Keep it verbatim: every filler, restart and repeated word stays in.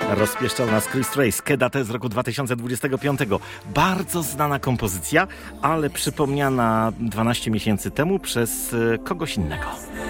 Rozpieszczał nas Chris Trace, Kedate z roku dwa tysiące dwudziestego piątego. Bardzo znana kompozycja, ale przypomniana dwanaście miesięcy temu przez kogoś innego.